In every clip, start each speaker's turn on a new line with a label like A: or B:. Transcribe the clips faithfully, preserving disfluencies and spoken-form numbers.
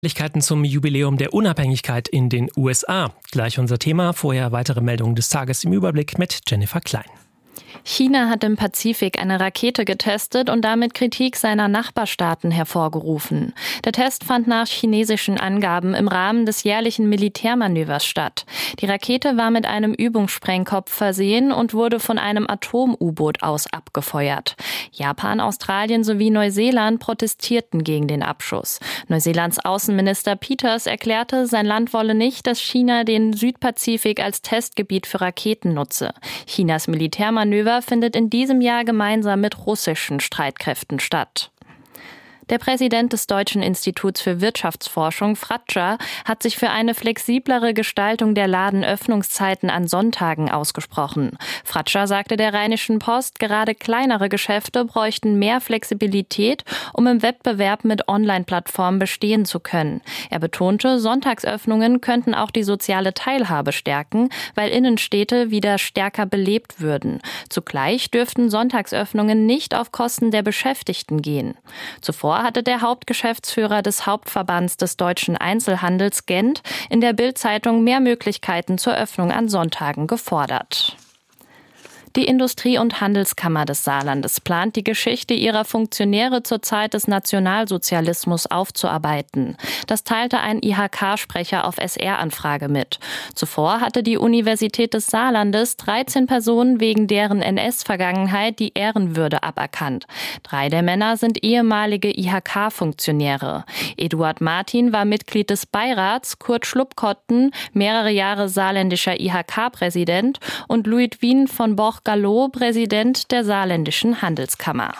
A: Feierlichkeiten zum Jubiläum der Unabhängigkeit in den U S A. Gleich unser Thema, vorher weitere Meldungen des Tages im Überblick mit Jennifer Klein.
B: China hat im Pazifik eine Rakete getestet und damit Kritik seiner Nachbarstaaten hervorgerufen. Der Test fand nach chinesischen Angaben im Rahmen des jährlichen Militärmanövers statt. Die Rakete war mit einem Übungssprengkopf versehen und wurde von einem Atom-U-Boot aus abgefeuert. Japan, Australien sowie Neuseeland protestierten gegen den Abschuss. Neuseelands Außenminister Peters erklärte, sein Land wolle nicht, dass China den Südpazifik als Testgebiet für Raketen nutze. Chinas Militärmanöver findet in diesem Jahr gemeinsam mit russischen Streitkräften statt. Der Präsident des Deutschen Instituts für Wirtschaftsforschung, Fratscher, hat sich für eine flexiblere Gestaltung der Ladenöffnungszeiten an Sonntagen ausgesprochen. Fratscher sagte der Rheinischen Post, gerade kleinere Geschäfte bräuchten mehr Flexibilität, um im Wettbewerb mit Online-Plattformen bestehen zu können. Er betonte, Sonntagsöffnungen könnten auch die soziale Teilhabe stärken, weil Innenstädte wieder stärker belebt würden. Zugleich dürften Sonntagsöffnungen nicht auf Kosten der Beschäftigten gehen. Zuvor hatte der Hauptgeschäftsführer des Hauptverbands des deutschen Einzelhandels Gent in der Bild-Zeitung mehr Möglichkeiten zur Öffnung an Sonntagen gefordert. Die Industrie- und Handelskammer des Saarlandes plant, die Geschichte ihrer Funktionäre zur Zeit des Nationalsozialismus aufzuarbeiten. Das teilte ein I H K-Sprecher auf S R-Anfrage mit. Zuvor hatte die Universität des Saarlandes dreizehn Personen wegen deren N S-Vergangenheit die Ehrenwürde aberkannt. Drei der Männer sind ehemalige I H K-Funktionäre. Eduard Martin war Mitglied des Beirats, Kurt Schlupkotten mehrere Jahre saarländischer I H K-Präsident und Ludwin von Boch Gallo, Präsident der Saarländischen Handelskammer.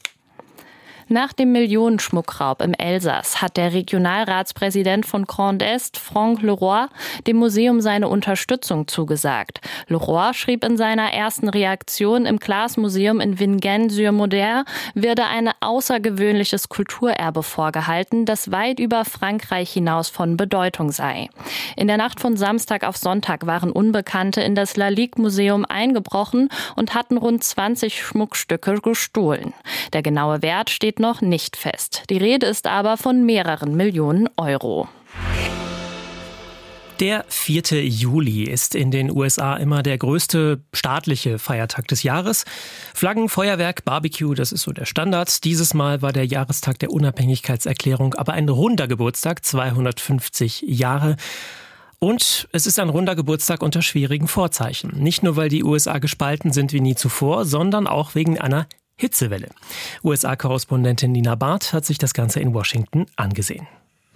B: Nach dem Millionenschmuckraub im Elsass hat der Regionalratspräsident von Grand Est, Franck Leroy, dem Museum seine Unterstützung zugesagt. Leroy schrieb in seiner ersten Reaktion, im Glasmuseum in Vincennes-sur-Moder werde ein außergewöhnliches Kulturerbe vorgehalten, das weit über Frankreich hinaus von Bedeutung sei. In der Nacht von Samstag auf Sonntag waren Unbekannte in das Lalique-Museum eingebrochen und hatten rund zwanzig Schmuckstücke gestohlen. Der genaue Wert steht noch nicht fest. Die Rede ist aber von mehreren Millionen Euro.
A: Der vierte Juli ist in den U S A immer der größte staatliche Feiertag des Jahres. Flaggen, Feuerwerk, Barbecue, das ist so der Standard. Dieses Mal war der Jahrestag der Unabhängigkeitserklärung aber ein runder Geburtstag, zweihundertfünfzig Jahre. Und es ist ein runder Geburtstag unter schwierigen Vorzeichen. Nicht nur, weil die U S A gespalten sind wie nie zuvor, sondern auch wegen einer Hitzewelle. U S A-Korrespondentin Nina Barth hat sich das Ganze in Washington angesehen.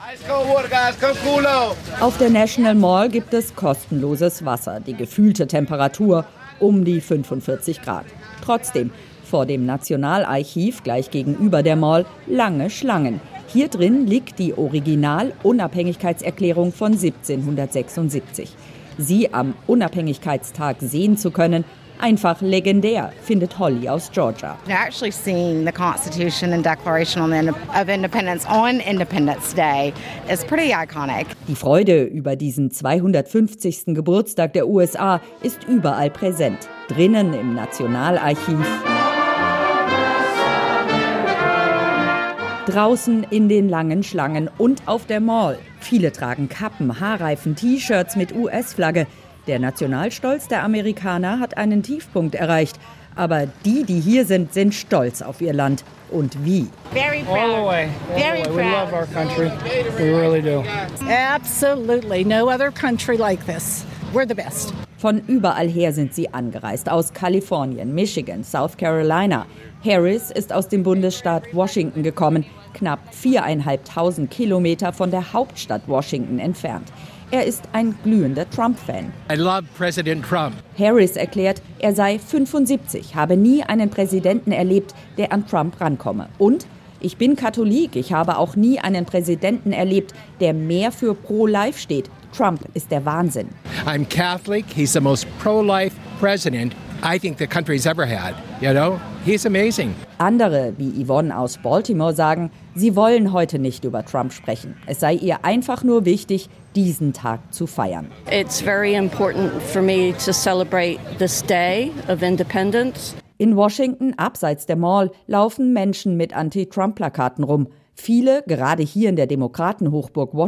C: Auf der National Mall gibt es kostenloses Wasser. Die gefühlte Temperatur um die fünfundvierzig Grad. Trotzdem, vor dem Nationalarchiv gleich gegenüber der Mall lange Schlangen. Hier drin liegt die Original-Unabhängigkeitserklärung von siebzehnhundertsechsundsiebzig. Sie am Unabhängigkeitstag sehen zu können, einfach legendär, findet Holly aus Georgia.
D: Actually seeing the Constitution and Declaration of Independence on Independence Day is pretty iconic.
C: Die Freude über diesen zweihundertfünfzigsten Geburtstag der U S A ist überall präsent. Drinnen im Nationalarchiv, draußen in den langen Schlangen und auf der Mall. Viele tragen Kappen, Haarreifen, T-Shirts mit U S-Flagge. Der Nationalstolz der Amerikaner hat einen Tiefpunkt erreicht. Aber die, die hier sind, sind stolz auf ihr Land. Und wie?
E: Very proud. All the way. All Very the way. We love our country. We really do. Absolutely. No other country like this. We're the best.
C: Von überall her sind sie angereist. Aus Kalifornien, Michigan, South Carolina. Harris ist aus dem Bundesstaat Washington gekommen, knapp viereinhalbtausend Kilometer von der Hauptstadt Washington entfernt. Er ist ein glühender Trump-Fan.
F: I love President Trump.
C: Harris erklärt, er sei fünfundsiebzig, habe nie einen Präsidenten erlebt, der an Trump rankomme. Und ich bin Katholik, ich habe auch nie einen Präsidenten erlebt, der mehr für Pro-Life steht. Trump ist der Wahnsinn.
F: I'm Catholic, he's the most pro-life president I think the country's ever had. You know, he's amazing.
C: Andere, wie Yvonne aus Baltimore, sagen, sie wollen heute nicht über Trump sprechen. Es sei ihr einfach nur wichtig, diesen Tag zu feiern.
G: It's very important for me to celebrate this day of independence.
C: In Washington, abseits der Mall, laufen Menschen mit Anti-Trump-Plakaten rum. Viele, gerade hier in der Demokratenhochburg Washington,